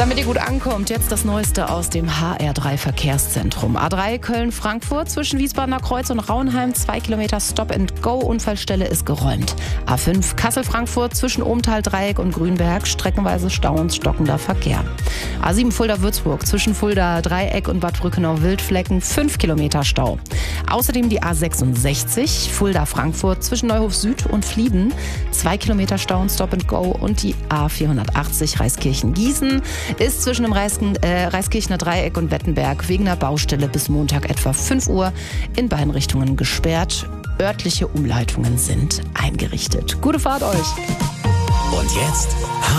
Damit ihr gut ankommt, jetzt das Neueste aus dem HR3 Verkehrszentrum. A3 Köln-Frankfurt zwischen Wiesbadener Kreuz und Raunheim, 2 Kilometer Stop-and-Go, Unfallstelle ist geräumt. A5 Kassel-Frankfurt zwischen Ohmtal-Dreieck und Grünberg, streckenweise Stau und stockender Verkehr. A7 Fulda-Würzburg zwischen Fulda-Dreieck und Bad Brückenau-Wildflecken, 5 Kilometer Stau. Außerdem die A66 Fulda-Frankfurt zwischen Neuhof Süd und Flieden, 2 Kilometer Stau und Stop-and-Go, und die A480 Reiskirchen-Gießen ist zwischen dem Reiskirchener Dreieck und Wettenberg wegen der Baustelle bis Montag etwa 5 Uhr in beiden Richtungen gesperrt. Örtliche Umleitungen sind eingerichtet. Gute Fahrt euch! Und jetzt